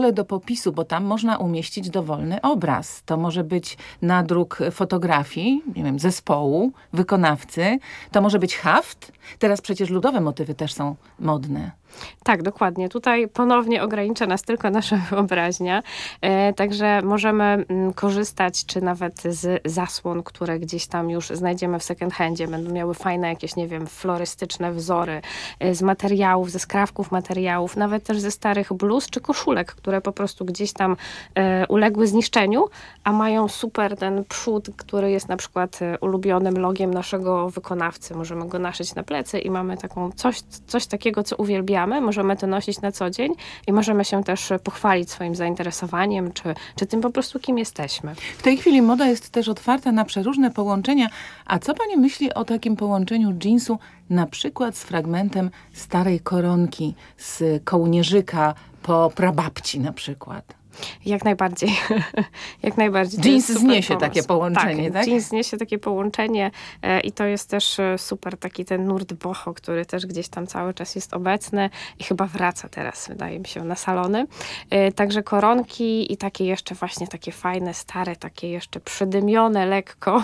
do popisu, bo tam można umieścić dowolny obraz. To może być nadruk fotografii, nie wiem, zespołu, wykonawcy. To może być haft. Teraz przecież ludowe motywy też są modne. Tak, dokładnie. Tutaj ponownie ogranicza nas tylko nasza wyobraźnia. Także możemy korzystać, czy nawet z zasłon, które gdzieś tam już znajdziemy w second handzie. Będą miały fajne jakieś, nie wiem, florystyczne wzory z materiałów, ze skrawków materiałów, nawet też ze starych bluz czy koszulek, które po prostu gdzieś tam uległy zniszczeniu, a mają super ten przód, który jest na przykład ulubionym logiem naszego wykonawcy. Możemy go naszyć na plecy i mamy taką coś takiego, co uwielbiamy. Możemy to nosić na co dzień i możemy się też pochwalić swoim zainteresowaniem, czy tym po prostu, kim jesteśmy. W tej chwili moda jest też otwarta na przeróżne połączenia. A co pani myśli o takim połączeniu jeansu na przykład z fragmentem starej koronki, z kołnierzyka po prababci na przykład? Jak najbardziej. Jak najbardziej. Jeans zniesie takie połączenie, tak? Jeans zniesie takie połączenie i to jest też super taki ten nurt boho, który też gdzieś tam cały czas jest obecny i chyba wraca teraz, wydaje mi się, na salony. Także koronki i takie jeszcze właśnie takie fajne, stare, takie jeszcze przydymione lekko,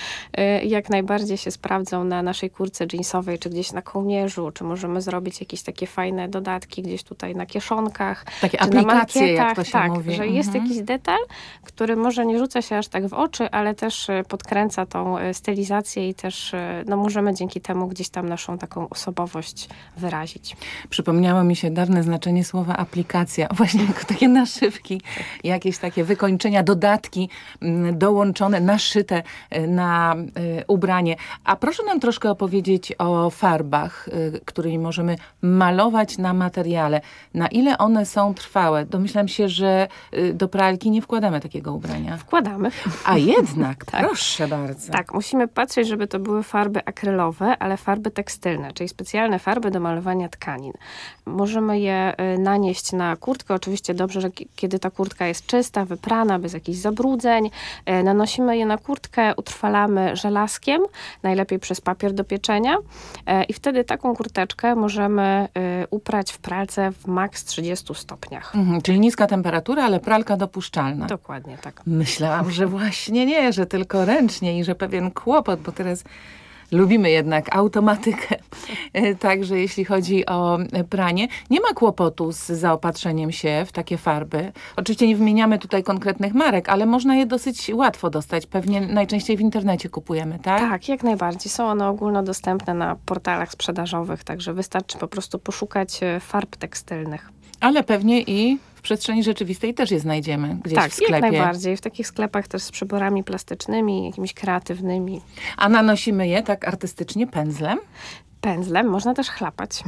jak najbardziej się sprawdzą na naszej kurtce jeansowej, czy gdzieś na kołnierzu, czy możemy zrobić jakieś takie fajne dodatki gdzieś tutaj na kieszonkach. Takie czy aplikacje, na jak to się mówi. że jest jakiś detal, który może nie rzuca się aż tak w oczy, ale też podkręca tą stylizację i też możemy dzięki temu gdzieś tam naszą taką osobowość wyrazić. Przypomniało mi się dawne znaczenie słowa aplikacja. Właśnie jako takie naszywki, jakieś takie wykończenia, dodatki dołączone, naszyte na ubranie. A proszę nam troszkę opowiedzieć o farbach, którymi możemy malować na materiale. Na ile one są trwałe? Domyślam się, że do pralki nie wkładamy takiego ubrania. Wkładamy. A jednak, tak. Proszę bardzo. Tak, musimy patrzeć, żeby to były farby akrylowe, ale farby tekstylne, czyli specjalne farby do malowania tkanin. Możemy je nanieść na kurtkę. Oczywiście dobrze, że kiedy ta kurtka jest czysta, wyprana, bez jakichś zabrudzeń. Nanosimy je na kurtkę, utrwalamy żelazkiem, najlepiej przez papier do pieczenia i wtedy taką kurteczkę możemy uprać w pralce w maks 30 stopniach. Czyli niska temperatura, ale pralka dopuszczalna. Dokładnie tak. Myślałam, że właśnie nie, że tylko ręcznie i że pewien kłopot, bo teraz lubimy jednak automatykę. Także jeśli chodzi o pranie, nie ma kłopotu z zaopatrzeniem się w takie farby. Oczywiście nie wymieniamy tutaj konkretnych marek, ale można je dosyć łatwo dostać. Pewnie najczęściej w internecie kupujemy, tak? Tak, jak najbardziej. Są one ogólnodostępne na portalach sprzedażowych, także wystarczy po prostu poszukać farb tekstylnych. Ale pewnie i w przestrzeni rzeczywistej też je znajdziemy gdzieś w sklepie. Tak, jak najbardziej. W takich sklepach też z przyborami plastycznymi, jakimiś kreatywnymi. A nanosimy je tak artystycznie pędzlem? Pędzlem można też chlapać.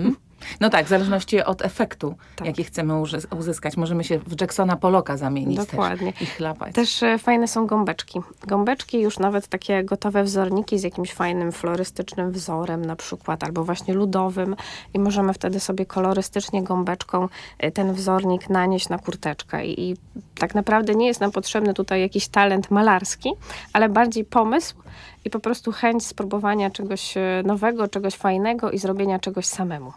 No tak, w zależności od efektu, jaki chcemy uzyskać. Możemy się w Jacksona Pollocka zamienić. Dokładnie. Też i chlapać. Też fajne są gąbeczki. Gąbeczki, już nawet takie gotowe wzorniki z jakimś fajnym florystycznym wzorem na przykład, albo właśnie ludowym i możemy wtedy sobie kolorystycznie gąbeczką ten wzornik nanieść na kurteczkę. I tak naprawdę nie jest nam potrzebny tutaj jakiś talent malarski, ale bardziej pomysł i po prostu chęć spróbowania czegoś nowego, czegoś fajnego i zrobienia czegoś samemu.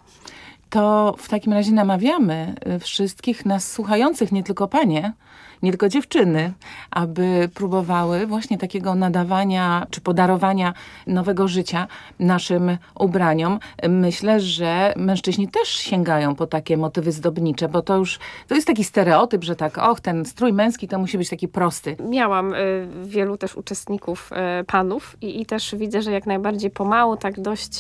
To w takim razie namawiamy wszystkich nas słuchających, nie tylko panie, nie tylko dziewczyny, aby próbowały właśnie takiego nadawania czy podarowania nowego życia naszym ubraniom. Myślę, że mężczyźni też sięgają po takie motywy zdobnicze, bo to jest taki stereotyp, że tak, ten strój męski to musi być taki prosty. Miałam wielu też uczestników panów i też widzę, że jak najbardziej pomału, tak dość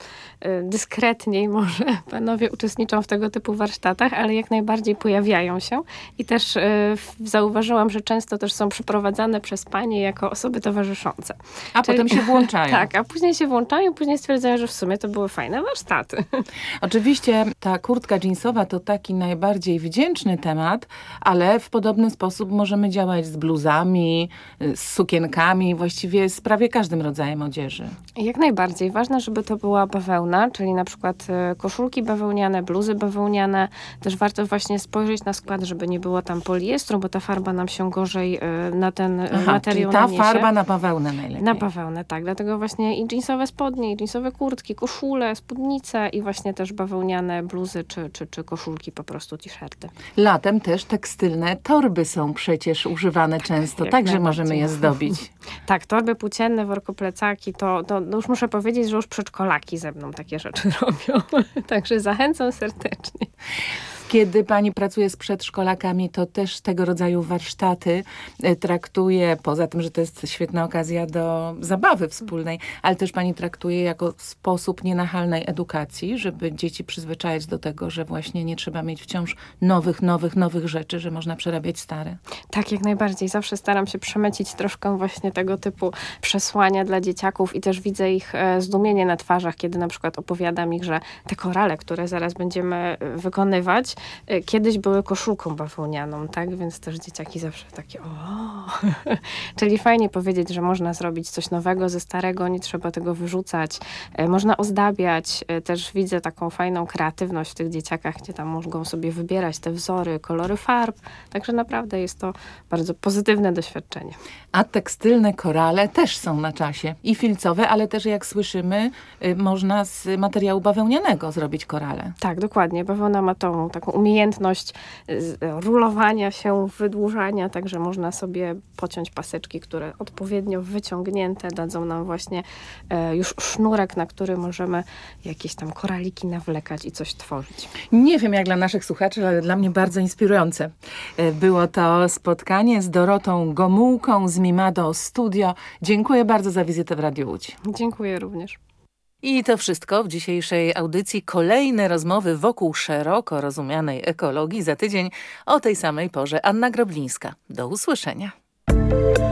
dyskretniej może panowie uczestniczą w tego typu warsztatach, ale jak najbardziej pojawiają się i też zauważyłam, że często też są przyprowadzane przez panie jako osoby towarzyszące. A potem się włączają. Tak, a później się włączają, później stwierdzają, że w sumie to były fajne warsztaty. Oczywiście ta kurtka jeansowa to taki najbardziej wdzięczny temat, ale w podobny sposób możemy działać z bluzami, z sukienkami, właściwie z prawie każdym rodzajem odzieży. Jak najbardziej. Ważne, żeby to była bawełna, czyli na przykład koszulki bawełniane, bawełniane, bluzy bawełniane. Też warto właśnie spojrzeć na skład, żeby nie było tam poliestru, bo ta farba nam się gorzej na ten materiał czyli ta naniesie. farba na bawełnę najlepiej. Na bawełnę, tak. Dlatego właśnie i jeansowe spodnie, i jeansowe kurtki, koszule, spódnice i właśnie też bawełniane bluzy czy koszulki, po prostu t-shirty. Latem też tekstylne torby są przecież używane często, jak także najbardziej. możemy je zdobić. Tak, torby płócienne, workoplecaki, to już muszę powiedzieć, że już przedszkolaki ze mną takie rzeczy robią. Także zachęcam serdecznie. Kiedy pani pracuje z przedszkolakami, to też tego rodzaju warsztaty traktuje, poza tym, że to jest świetna okazja do zabawy wspólnej, ale też pani traktuje jako sposób nienachalnej edukacji, żeby dzieci przyzwyczajać do tego, że właśnie nie trzeba mieć wciąż nowych rzeczy, że można przerabiać stare. Tak, jak najbardziej. Zawsze staram się przemycić troszkę właśnie tego typu przesłania dla dzieciaków i też widzę ich zdumienie na twarzach, kiedy na przykład opowiadam ich, że te korale, które zaraz będziemy wykonywać, kiedyś były koszulką bawełnianą, tak? Więc też dzieciaki zawsze takie Czyli fajnie powiedzieć, że można zrobić coś nowego ze starego, nie trzeba tego wyrzucać. Można ozdabiać. Też widzę taką fajną kreatywność w tych dzieciakach, gdzie tam mogą sobie wybierać te wzory, kolory farb. Także naprawdę jest to bardzo pozytywne doświadczenie. A tekstylne korale też są na czasie. I filcowe, ale też jak słyszymy, można z materiału bawełnianego zrobić korale. Tak, dokładnie. Bawełna ma tą taką umiejętność rulowania się, wydłużania, także można sobie pociąć paseczki, które odpowiednio wyciągnięte dadzą nam właśnie już sznurek, na który możemy jakieś tam koraliki nawlekać i coś tworzyć. Nie wiem jak dla naszych słuchaczy, ale dla mnie bardzo inspirujące. Było to spotkanie z Dorotą Gomułką z Mimado Studio. Dziękuję bardzo za wizytę w Radiu Łódź. Dziękuję również. I to wszystko w dzisiejszej audycji. Kolejne rozmowy wokół szeroko rozumianej ekologii za tydzień o tej samej porze. Anna Groblińska. Do usłyszenia.